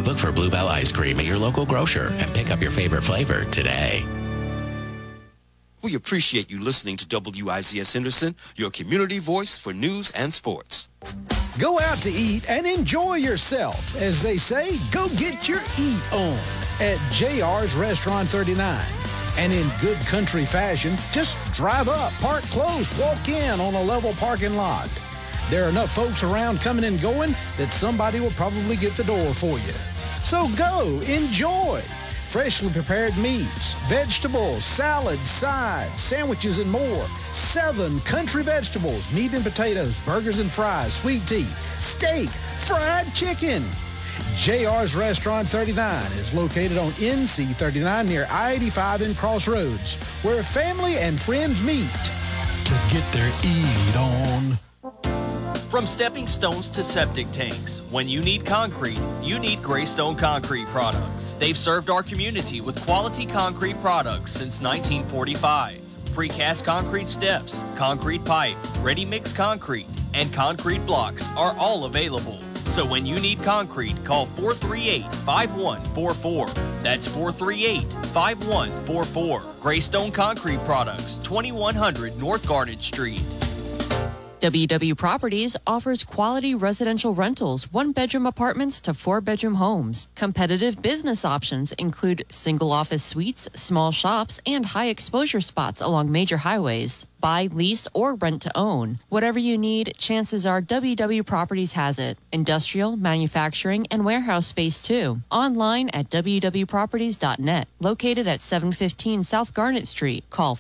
Look for Bluebell Ice Cream at your local grocer and pick up your favorite flavor today. We appreciate you listening to WIZS Henderson, your community voice for news and sports. Go out to eat and enjoy yourself. As they say, go get your eat on at JR's Restaurant 39. And in good country fashion, just drive up, park close, walk in on a level parking lot. There are enough folks around coming and going that somebody will probably get the door for you. So go, enjoy. Freshly prepared meats, vegetables, salads, sides, sandwiches, and more. 7 country vegetables, meat and potatoes, burgers and fries, sweet tea, steak, fried chicken. JR's Restaurant 39 is located on NC 39 near I-85 in Crossroads, where family and friends meet to get their eat on. From stepping stones to septic tanks, when you need concrete, you need Greystone Concrete Products. They've served our community with quality concrete products since 1945. Precast concrete steps, concrete pipe, ready-mix concrete, and concrete blocks are all available. So when you need concrete, call 438-5144. That's 438-5144. Greystone Concrete Products, 2100 North Garden Street. WW Properties offers quality residential rentals, 1-bedroom apartments to 4-bedroom homes. Competitive business options include single office suites, small shops, and high exposure spots along major highways. Buy, lease, or rent to own. Whatever you need, chances are WW Properties has it. Industrial, manufacturing, and warehouse space too. Online at www.properties.net. Located at 715 South Garnet Street. Call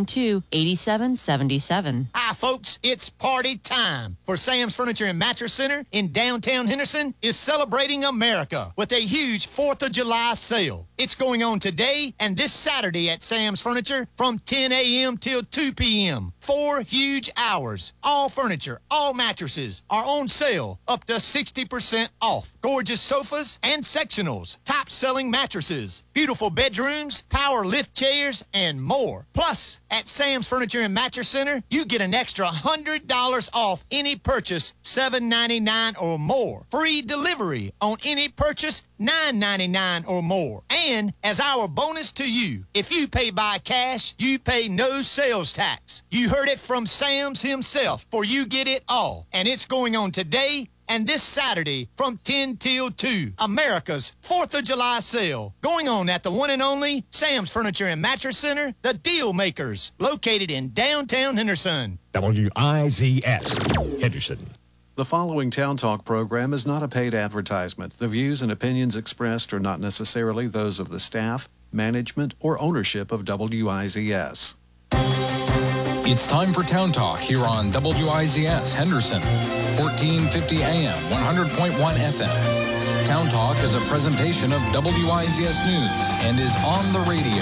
492-8777. Hi folks, it's party time. For Sam's Furniture and Mattress Center in downtown Henderson is celebrating America with a huge 4th of July sale. It's going on today and this Saturday at Sam's Furniture from 10 a.m. till 2 p.m. 4 huge hours. All furniture, all mattresses are on sale up to 60% off. Gorgeous sofas and sectionals, top-selling mattresses, beautiful bedrooms, power lift chairs, and more. Plus, at Sam's Furniture and Mattress Center, you get an extra $100 off any purchase $7.99 or more. Free delivery on any purchase $9.99 or more. And as our bonus to you, if you pay by cash, you pay no sales tax. You heard it from Sam's himself, for you get it all. And it's going on today and this Saturday from 10 till 2. America's 4th of July sale. Going on at the one and only Sam's Furniture and Mattress Center, the Deal Makers, located in downtown Henderson. WIZS Henderson. The following Town Talk program is not a paid advertisement. The views and opinions expressed are not necessarily those of the staff, management, or ownership of WIZS. It's time for Town Talk here on WIZS Henderson, 1450 AM, 100.1 FM. Town Talk is a presentation of WIZS News and is on the radio.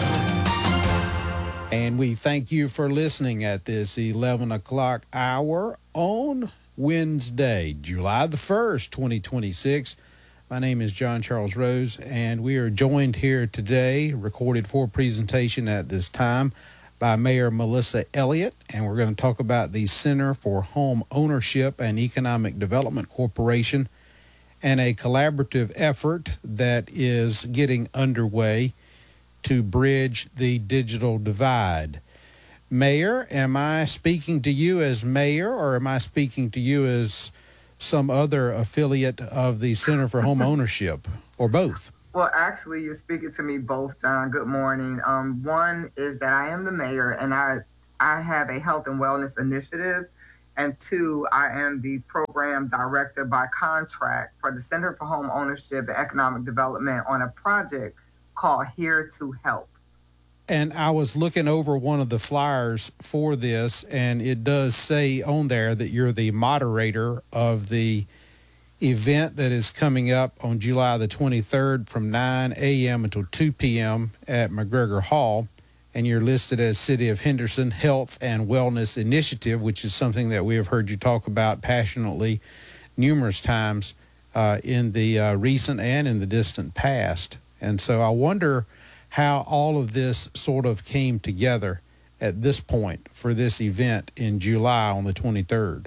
And we thank you for listening at this 11 o'clock hour on Wednesday, July the 1st, 2026. My name is John Charles Rose, and we are joined here today, recorded for presentation at this time, by Mayor Melissa Elliott, and we're going to talk about the Center for Home Ownership and Economic Development Corporation and a collaborative effort that is getting underway to bridge the digital divide. Mayor, am I speaking to you as mayor, or am I speaking to you as some other affiliate of the Center for Home Ownership, or both? Well, actually, you're speaking to me both, John. Good morning. One is that I am the mayor, and I have a health and wellness initiative. And 2, I am the program director by contract for the Center for Home Ownership and Economic Development on a project called Here to Help. And I was looking over one of the flyers for this, and it does say on there that you're the moderator of the event that is coming up on July the 23rd from 9 a.m. until 2 p.m. at McGregor Hall. And you're listed as City of Henderson Health and Wellness Initiative, which is something that we have heard you talk about passionately numerous times in the recent and in the distant past. And so I wonder how all of this sort of came together at this point for this event in July on the 23rd.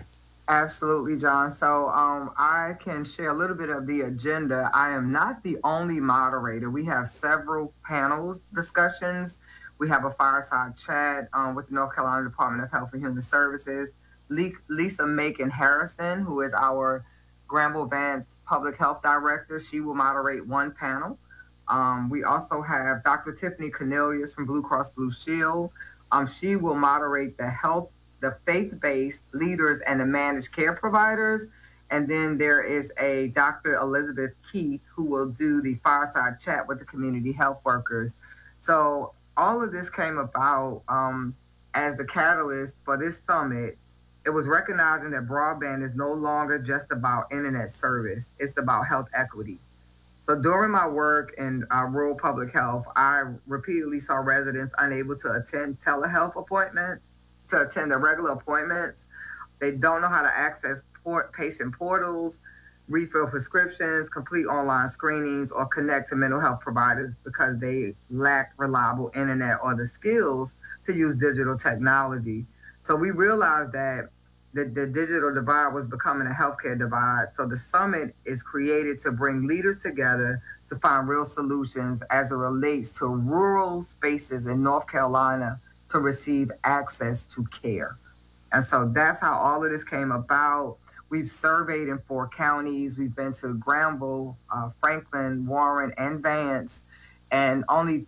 Absolutely, John. So I can share a little bit of the agenda. I am not the only moderator. We have several panels discussions. We have a fireside chat with the North Carolina Department of Health and Human Services. Lisa Macon Harrison, who is our Granville Vance Public Health Director, she will moderate one panel. We also have Dr. Tiffany Cornelius from Blue Cross Blue Shield. She will moderate the faith-based leaders and the managed care providers. And then there is a Dr. Elizabeth Keith who will do the fireside chat with the community health workers. So all of this came about as the catalyst for this summit. It was recognizing that broadband is no longer just about internet service. It's about health equity. So during my work in rural public health, I repeatedly saw residents unable to attend telehealth appointments, to attend their regular appointments. They don't know how to access patient portals, refill prescriptions, complete online screenings, or connect to mental health providers because they lack reliable internet or the skills to use digital technology. So we realized that the digital divide was becoming a healthcare divide. So the summit is created to bring leaders together to find real solutions as it relates to rural spaces in North Carolina to receive access to care. And so that's how all of this came about. We've surveyed in 4 counties. We've been to Granville, Franklin, Warren, and Vance, and only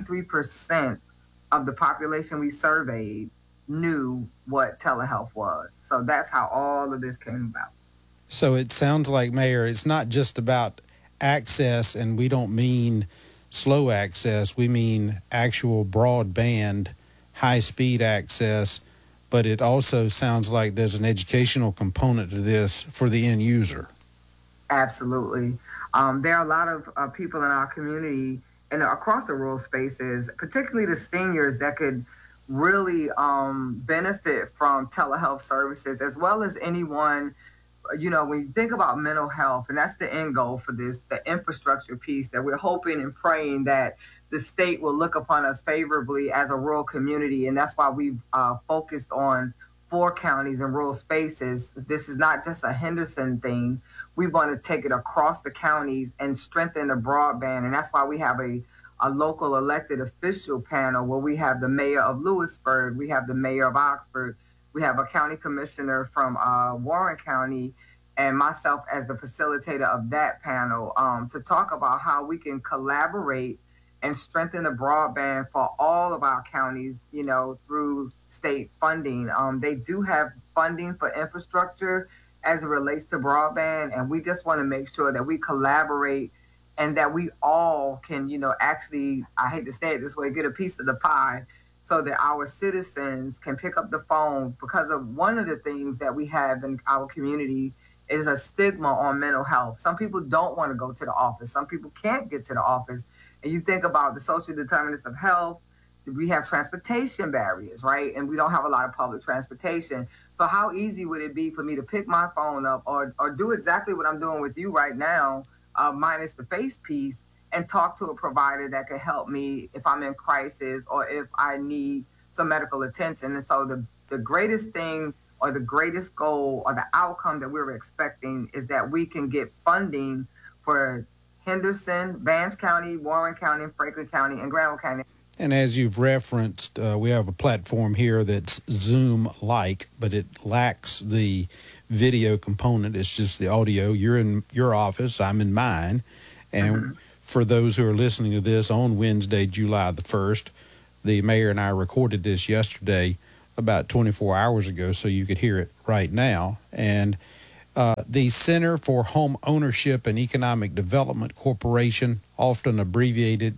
23% of the population we surveyed knew what telehealth was. So that's how all of this came about. So it sounds like, Mayor, it's not just about access, and we don't mean slow access. We mean actual broadband, high-speed access, but it also sounds like there's an educational component to this for the end user. Absolutely. There are a lot of people in our community and across the rural spaces, particularly the seniors, that could really benefit from telehealth services, as well as anyone. You know, when you think about mental health, and that's the end goal for this, the infrastructure piece that we're hoping and praying that the state will look upon us favorably as a rural community. And that's why we've focused on 4 counties and rural spaces. This is not just a Henderson thing. We want to take it across the counties and strengthen the broadband. And that's why we have a local elected official panel where we have the mayor of Lewisburg, we have the mayor of Oxford, we have a county commissioner from Warren County, and myself as the facilitator of that panel to talk about how we can collaborate and strengthen the broadband for all of our counties, you know, through state funding. They do have funding for infrastructure as it relates to broadband, and we just want to make sure that we collaborate and that we all can, you know, actually, I hate to say it this way, get a piece of the pie so that our citizens can pick up the phone, because of one of the things that we have in our community is a stigma on mental health. Some people don't want to go to the office. Some people can't get to the office. And you think about the social determinants of health, we have transportation barriers, right? And we don't have a lot of public transportation. So how easy would it be for me to pick my phone up or do exactly what I'm doing with you right now, minus the face piece, and talk to a provider that could help me if I'm in crisis or if I need some medical attention. And so the greatest thing or the greatest goal or the outcome that we're expecting is that we can get funding for Henderson, Vance County, Warren County, Franklin County, and Granville County. And as you've referenced, we have a platform here that's Zoom-like, but it lacks the video component. It's just the audio. You're in your office, I'm in mine. And for those who are listening to this on Wednesday, July the 1st, the mayor and I recorded this yesterday about 24 hours ago, so you could hear it right now. And the Center for Home Ownership and Economic Development Corporation, often abbreviated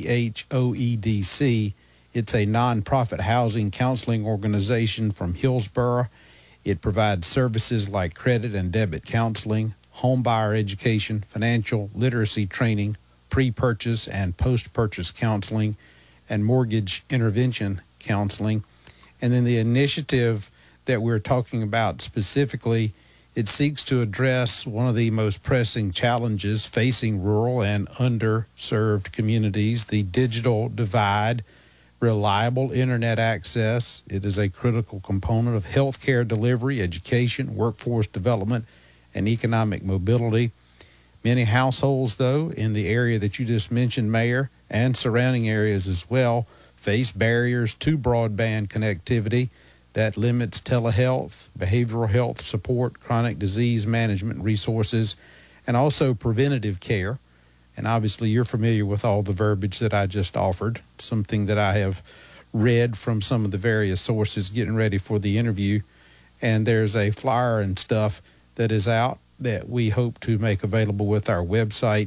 CHOEDC, it's a nonprofit housing counseling organization from Hillsborough. It provides services like credit and debit counseling, home buyer education, financial literacy training, pre-purchase and post-purchase counseling, and mortgage intervention counseling. And then the initiative that we're talking about specifically, it seeks to address one of the most pressing challenges facing rural and underserved communities, the digital divide, reliable internet access. It is a critical component of healthcare delivery, education, workforce development, and economic mobility. Many households, though, in the area that you just mentioned, Mayor, and surrounding areas as well, face barriers to broadband connectivity that limits telehealth, behavioral health support, chronic disease management resources, and also preventative care. And obviously you're familiar with all the verbiage that I just offered, something that I have read from some of the various sources getting ready for the interview. And there's a flyer and stuff that is out that we hope to make available with our website.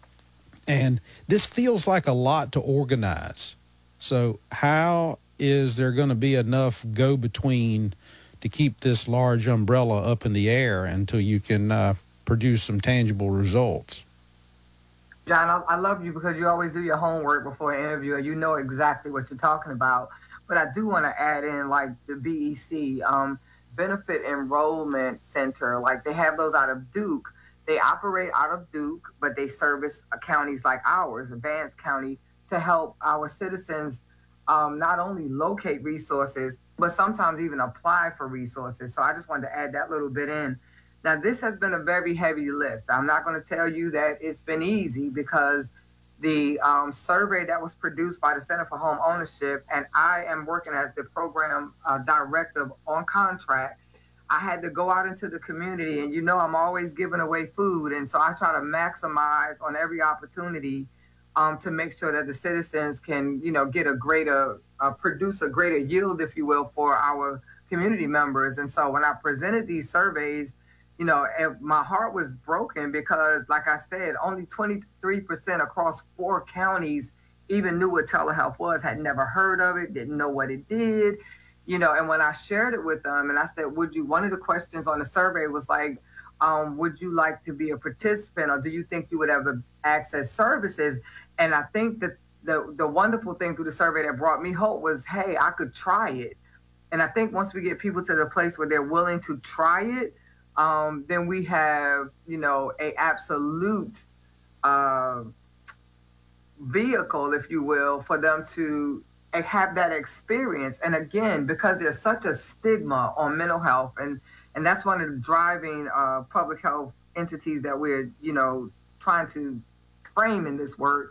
And this feels like a lot to organize. So how is there going to be enough go-between to keep this large umbrella up in the air until you can produce some tangible results? John, I love you because you always do your homework before an interview and you know exactly what you're talking about. But I do want to add in like the BEC, Benefit Enrollment Center. Like they have those out of Duke. They operate out of Duke, but they service counties like ours, Vance County, to help our citizens not only locate resources, but sometimes even apply for resources. So I just wanted to add that little bit in. Now, this has been a very heavy lift. I'm not going to tell you that it's been easy because the survey that was produced by the Center for Home Ownership, and I am working as the program director on contract, I had to go out into the community, and you know I'm always giving away food, and so I try to maximize on every opportunity to make sure that the citizens can, get a greater, produce a greater yield, if you will, for our community members. And so when I presented these surveys, my heart was broken because, like I said, only 23% across 4 counties even knew what telehealth was, had never heard of it, didn't know what it did, and when I shared it with them and I said, one of the questions on the survey was like, would you like to be a participant or do you think you would ever access services? And I think that the wonderful thing through the survey that brought me hope was, hey, I could try it. And I think once we get people to the place where they're willing to try it, then we have, a absolute vehicle, if you will, for them to have that experience. And again, because there's such a stigma on mental health, and that's one of the driving public health entities that we're, trying to frame in this work.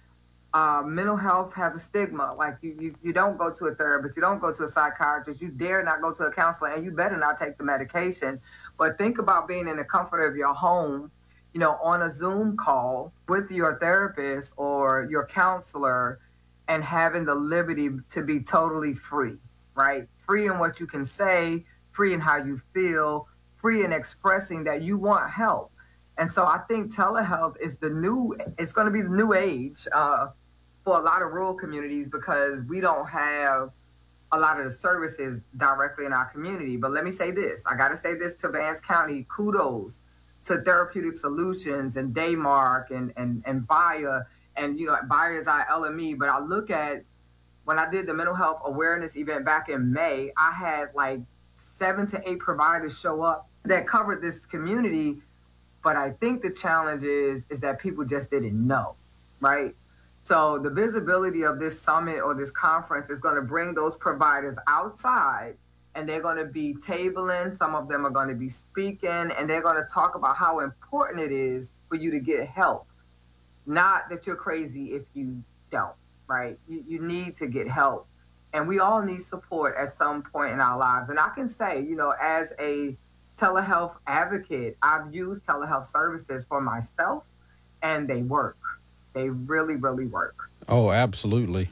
Mental health has a stigma. Like you don't go to a therapist, you don't go to a psychiatrist, you dare not go to a counselor, and you better not take the medication. But think about being in the comfort of your home, on a Zoom call with your therapist or your counselor and having the liberty to be totally free, right? Free in what you can say, free in how you feel, free in expressing that you want help. And so I think telehealth is it's going to be the new age for a lot of rural communities because we don't have a lot of the services directly in our community. But let me say this. I got to say this to Vance County. Kudos to Therapeutic Solutions and Daymark and Bayer. And, Bayer is our LME. But I look at when I did the mental health awareness event back in May, I had like 7 to 8 providers show up that covered this community. But I think the challenge is that people just didn't know, right? So the visibility of this summit or this conference is going to bring those providers outside, and they're going to be tabling. Some of them are going to be speaking, and they're going to talk about how important it is for you to get help. Not that you're crazy if you don't, right? You need to get help. And we all need support at some point in our lives. And I can say, as a telehealth advocate, I've used telehealth services for myself, and they work. They really, really work. Oh, absolutely.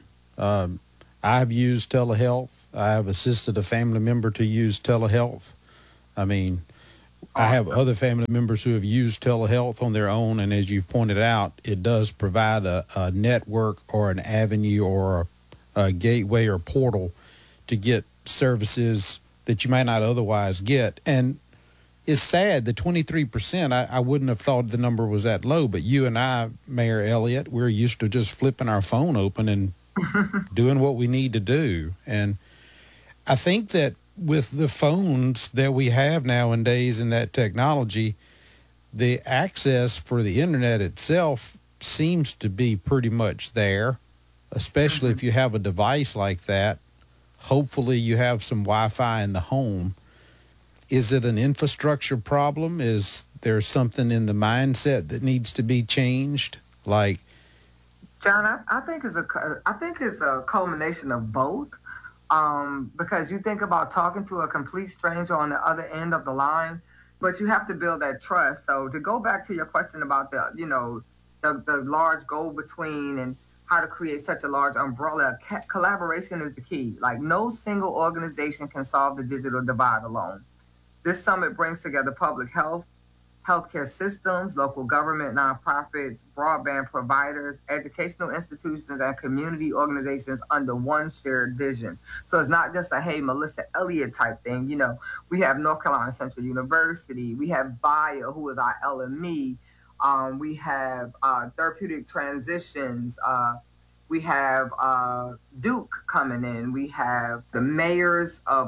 I've used telehealth. I have assisted a family member to use telehealth. I mean, I have other family members who have used telehealth on their own, and as you've pointed out, it does provide a network or an avenue or a gateway or portal to get services that you might not otherwise get. And it's sad, the 23%, I wouldn't have thought the number was that low, but you and I, Mayor Elliott, we're used to just flipping our phone open and doing what we need to do. And I think that with the phones that we have nowadays and that technology, the access for the internet itself seems to be pretty much there. especially if you have a device like that. Hopefully you have some Wi-Fi in the home. Is it an infrastructure problem? Is there something in the mindset that needs to be changed? Like, John, I think it's a culmination of both. Because you think about talking to a complete stranger on the other end of the line, but you have to build that trust. So to go back to your question about the large go between and how to create such a large umbrella, collaboration is the key. Like no single organization can solve the digital divide alone. This summit brings together public health, healthcare systems, local government, nonprofits, broadband providers, educational institutions, and community organizations under one shared vision. So it's not just a, hey, Melissa Elliott type thing. We have North Carolina Central University. We have VIA, who is our LME. We have Therapeutic Transitions. We have Duke coming in. We have the mayors of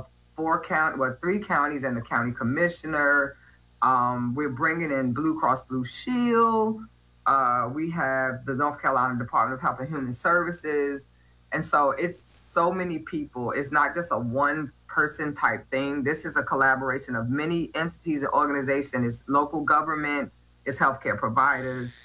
3 counties and the county commissioner. We're bringing in Blue Cross Blue Shield. We have the North Carolina Department of Health and Human Services. And so it's so many people. It's not just a one person type thing. This is a collaboration of many entities and organizations. It's local government, it's healthcare providers.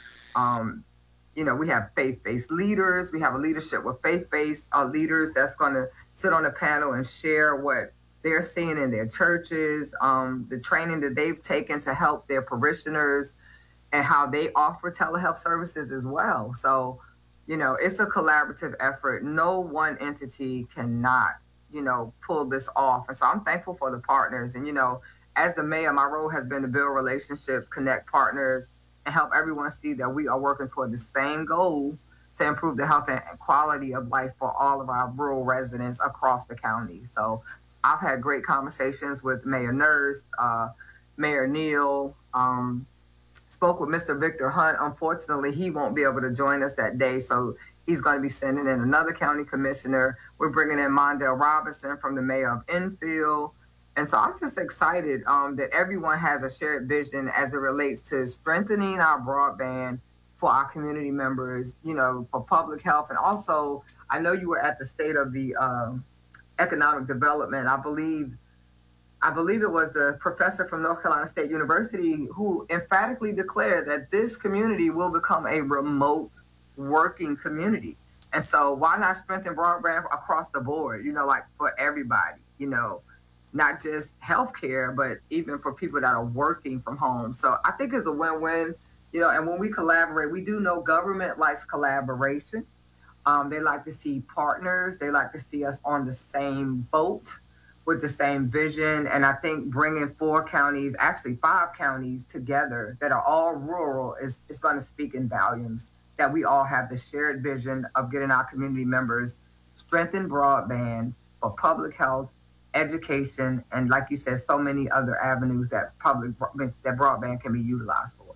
We have faith-based leaders. We have a leadership with faith-based leaders that's going to sit on a panel and share what they're seeing in their churches, the training that they've taken to help their parishioners, and how they offer telehealth services as well. So, it's a collaborative effort. No one entity cannot, pull this off. And so I'm thankful for the partners. And, as the mayor, my role has been to build relationships, connect partners, and help everyone see that we are working toward the same goal to improve the health and quality of life for all of our rural residents across the county. So I've had great conversations with Mayor Nurse, Mayor Neal, spoke with Mr. Victor Hunt. Unfortunately, he won't be able to join us that day, so he's going to be sending in another county commissioner. We're bringing in Mondale Robinson from the mayor of Enfield. And so I'm just excited that everyone has a shared vision as it relates to strengthening our broadband for our community members, for public health. And also, I know you were at the State of the Economic Development. I believe it was the professor from North Carolina State University who emphatically declared that this community will become a remote working community. And so why not strengthen broadband across the board, like for everybody, not just healthcare, but even for people that are working from home. So I think it's a win-win, and when we collaborate, we do know government likes collaboration. They like to see partners. They like to see us on the same boat with the same vision. And I think bringing 4 counties, actually 5 counties together that are all rural is going to speak in volumes that we all have the shared vision of getting our community members strengthened broadband for public health, education, and like you said, so many other avenues that broadband can be utilized for.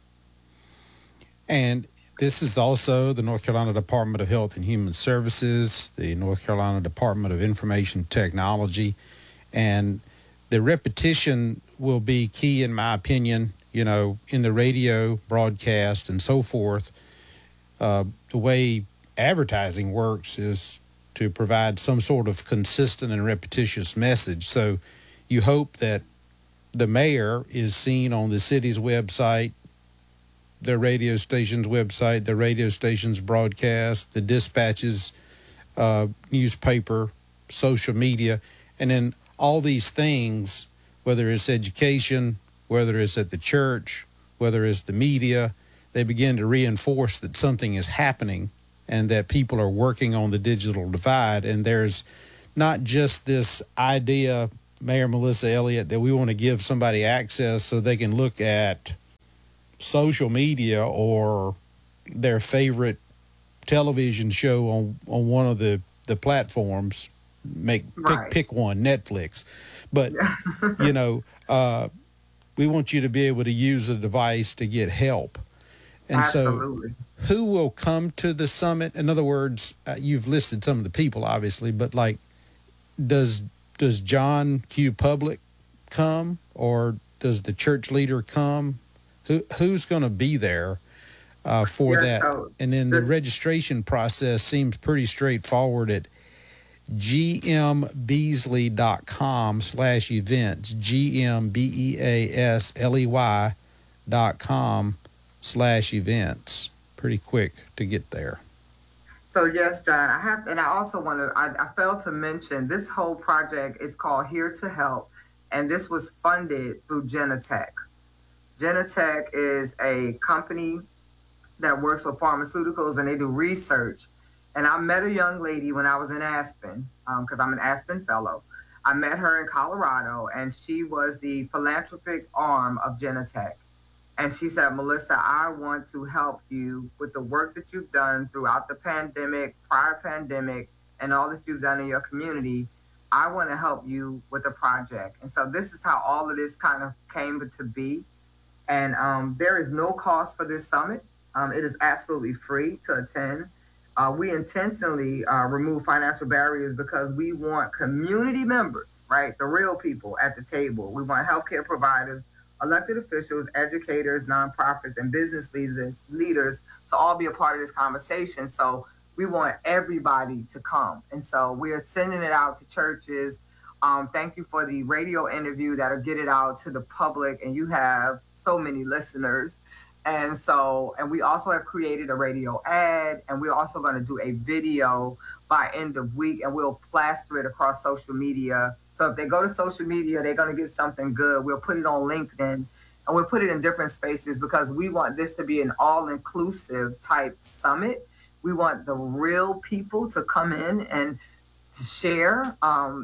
And this is also the North Carolina Department of Health and Human Services, the North Carolina Department of Information Technology, and the repetition will be key, in my opinion, in the radio broadcast and so forth. The way advertising works is to provide some sort of consistent and repetitious message. So you hope that the mayor is seen on the city's website, the radio station's website, the radio station's broadcast, the dispatches, newspaper, social media, and then all these things, whether it's education, whether it's at the church, whether it's the media, they begin to reinforce that something is happening and that people are working on the digital divide. And there's not just this idea, Mayor Melissa Elliott, that we want to give somebody access so they can look at social media or their favorite television show on one of the platforms. Pick one, Netflix. But, we want you to be able to use a device to get help. And Absolutely. So who will come to the summit? In other words, you've listed some of the people, obviously, but does John Q. Public come, or does the church leader come? Who's going to be there? for that. So and then the registration process seems pretty straightforward at gmbeasley.com/events, gmbeasley.com/events. Pretty quick to get there. So yes, John, I also want to, I failed to mention this whole project is called Here to Help, and this was funded through Genentech. Genentech is a company that works with pharmaceuticals, and they do research. And I met a young lady when I was in Aspen, because I'm an Aspen fellow. I met her in Colorado, and she was the philanthropic arm of Genentech. And she said, Melissa, I want to help you with the work that you've done throughout the pandemic, prior pandemic, and all that you've done in your community. I want to help you with the project. And so this is how all of this kind of came to be. And there is no cost for this summit. It is absolutely free to attend. We intentionally remove financial barriers because we want community members, right? The real people at the table. We want healthcare providers, elected officials, educators, nonprofits, and business leaders to all be a part of this conversation. So we want everybody to come. And so we are sending it out to churches. Thank you for the radio interview that'll get it out to the public. And you have so many listeners. And we also have created a radio ad, and we're also going to do a video by end of week, and we'll plaster it across social media. So if they go to social media, they're going to get something good. We'll put it on LinkedIn, and we'll put it in different spaces because we want this to be an all-inclusive type summit. We want the real people to come in and share.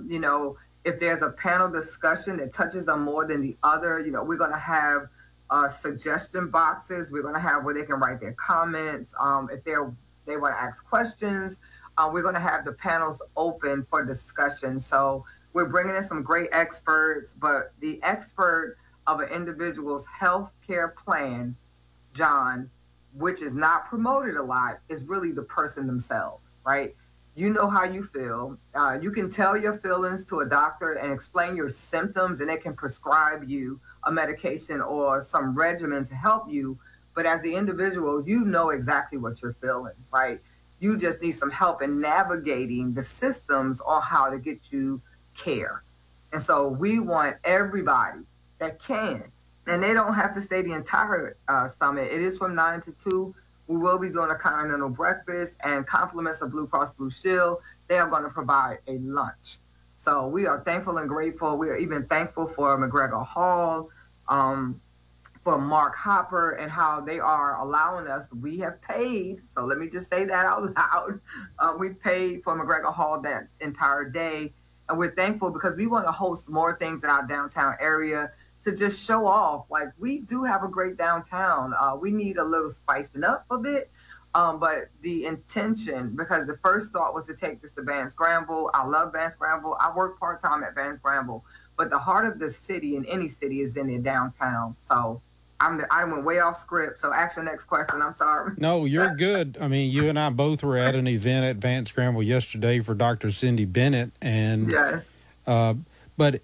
If there's a panel discussion that touches them more than the other, we're going to have suggestion boxes. We're going to have where they can write their comments. If they want to ask questions, we're going to have the panels open for discussion. So we're bringing in some great experts, but the expert of an individual's health care plan, John, which is not promoted a lot, is really the person themselves, right? You know how you feel. You can tell your feelings to a doctor and explain your symptoms, and they can prescribe you a medication or some regimen to help you. But as the individual, you know exactly what you're feeling, right? You just need some help in navigating the systems on how to get you care. And so we want everybody that can, and they don't have to stay the entire summit. It is from 9 to 2. We will be doing a continental breakfast, and compliments of Blue Cross Blue Shield. They are going to provide a lunch. So we are thankful and grateful. We are even thankful for McGregor Hall, for Mark Hopper, and how they are allowing us. We have paid, so let me just say that out loud. We paid for McGregor Hall that entire day, and we're thankful because we want to host more things in our downtown area to just show off. Like, we do have a great downtown. We need a little spicing up a bit. But the intention, because the first thought was to take this to Van Scramble. I love Van Scramble. I work part-time at Van Scramble. But the heart of the city, in any city, is in the downtown. So I went way off script. So ask your next question. I'm sorry. No, you're good. I mean, you and I both were at an event at Van Scramble yesterday for Dr. Cindy Bennett. And, yes. And like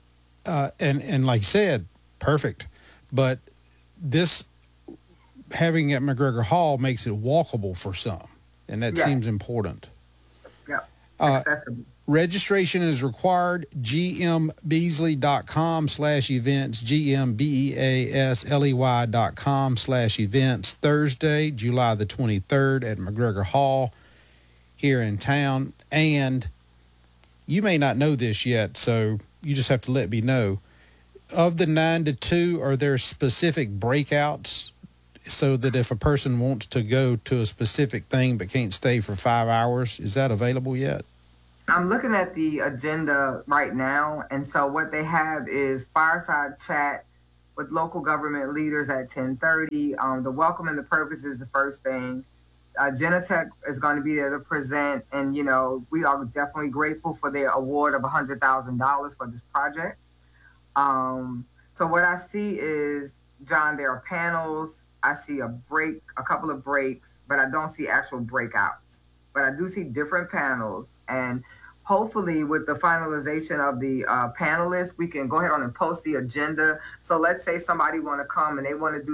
I said, perfect. But this having at McGregor Hall makes it walkable for some, and that seems important. Yeah, accessible. Registration is required. gmbeasley.com/events, gmbeasley.com/events, Thursday, July the 23rd at McGregor Hall here in town. And you may not know this yet, so you just have to let me know. Of the 9 to 2, are there specific breakouts so that if a person wants to go to a specific thing but can't stay for 5 hours, is that available yet? I'm looking at the agenda right now, and so what they have is fireside chat with local government leaders at 10:30. The welcome and the purpose is the first thing. Genentech is going to be there to present, and we are definitely grateful for their award of $100,000 for this project. So what I see is, John, there are panels. I see a couple of breaks, but I don't see actual breakouts. But I do see different panels, and hopefully with the finalization of the panelists, we can go ahead on and post the agenda. So let's say somebody want to come and they want to do the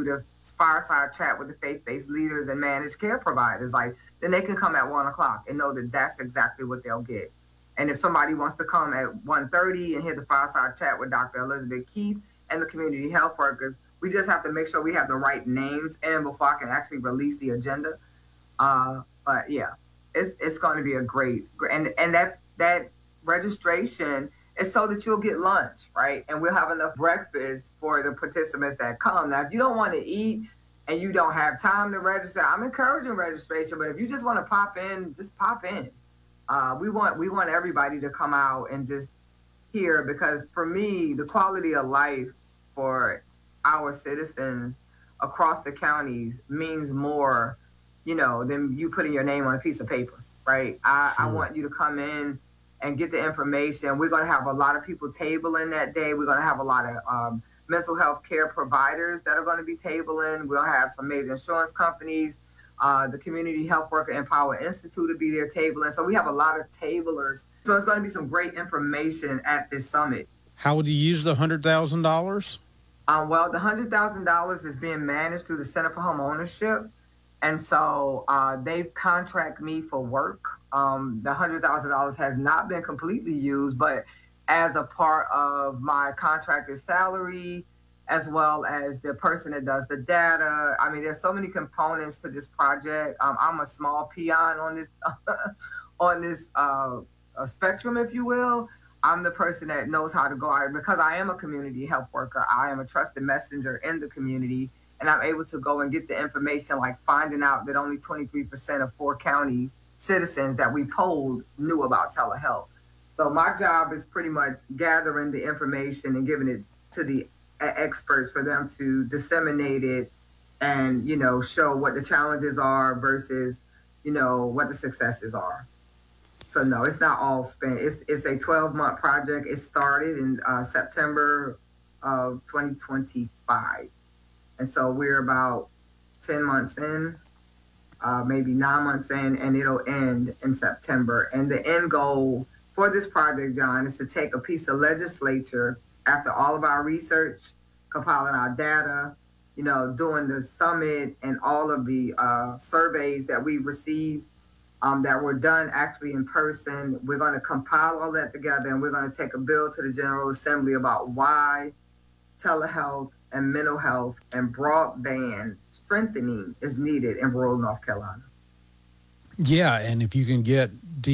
fireside chat with the faith-based leaders and managed care providers. Like, then they can come at 1:00 and know that that's exactly what they'll get. And if somebody wants to come at 1:30 and hear the fireside chat with Dr. Elizabeth Keith and the community health workers, we just have to make sure we have the right names in before I can actually release the agenda. But yeah, it's going to be a great, and that registration is so that you'll get lunch, right? And we'll have enough breakfast for the participants that come. Now, if you don't want to eat and you don't have time to register, I'm encouraging registration. But if you just want to pop in, just pop in. We want everybody to come out and just hear, because for me, the quality of life for our citizens across the counties means more, than you putting your name on a piece of paper, right? I want you to come in and get the information. We're going to have a lot of people tabling that day. We're going to have a lot of mental health care providers that are going to be tabling. We'll have some major insurance companies. The Community Health Worker Empower Institute will be there tabling. So we have a lot of tablers. So it's going to be some great information at this summit. How would you use the $100,000? Well, the $100,000 is being managed through the Center for Home Ownership. And so they've contracted me for work. The $100,000 has not been completely used, but as a part of my contracted salary, as well as the person that does the data. I mean, there's so many components to this project. I'm a small peon on this spectrum, if you will. I'm the person that knows how to go out, because I am a community health worker. I am a trusted messenger in the community, and I'm able to go and get the information, like finding out that only 23% of 4 county citizens that we polled knew about telehealth. So my job is pretty much gathering the information and giving it to the experts for them to disseminate it and, show what the challenges are versus, what the successes are. So no, it's not all spent. It's a 12-month project. It started in September of 2025. And so we're about 10 months in, maybe 9 months in, and it'll end in September. And the end goal for this project, John, is to take a piece of legislature after all of our research, compiling our data, doing the summit and all of the surveys that we received that were done actually in person. We're going to compile all that together, and we're going to take a bill to the General Assembly about why telehealth and mental health and broadband strengthening is needed in rural North Carolina. Yeah, and if you can get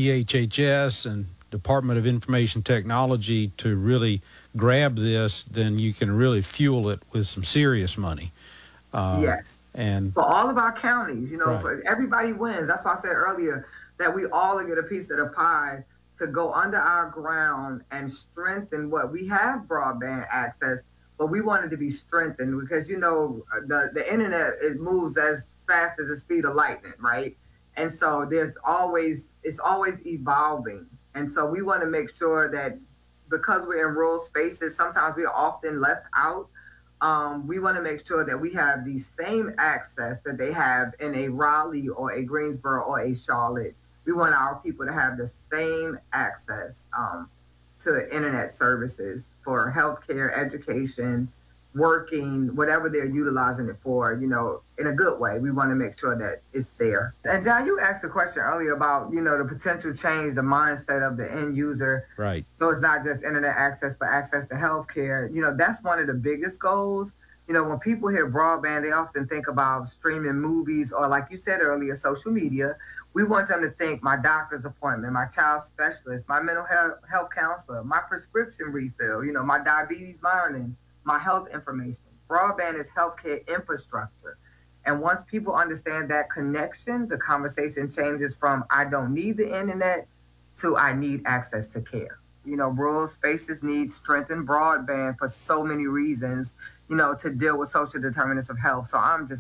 DHHS and Department of Information Technology to really grab this, then you can really fuel it with some serious money. Yes. And for all of our counties, right. For everybody wins. That's why I said earlier that we all get a piece of the pie to go under our ground and strengthen what we have broadband access, but we want it to be strengthened because, the internet, it moves as fast as the speed of lightning, right? And so it's always evolving. And so we want to make sure that because we're in rural spaces, sometimes we're often left out. We want to make sure that we have the same access that they have in a Raleigh or a Greensboro or a Charlotte. We want our people to have the same access to internet services for healthcare, education, working, whatever they're utilizing it for, in a good way. We want to make sure that it's there. And John, you asked a question earlier about, the potential change, the mindset of the end user. Right. So it's not just internet access, but access to healthcare. That's one of the biggest goals. When people hear broadband, they often think about streaming movies or, like you said earlier, social media. We want them to think my doctor's appointment, my child specialist, my mental health counselor, my prescription refill, my diabetes monitoring, my health information. Broadband is healthcare infrastructure. And once people understand that connection, the conversation changes from I don't need the internet to I need access to care. Rural spaces need strengthened broadband for so many reasons, to deal with social determinants of health. So I'm just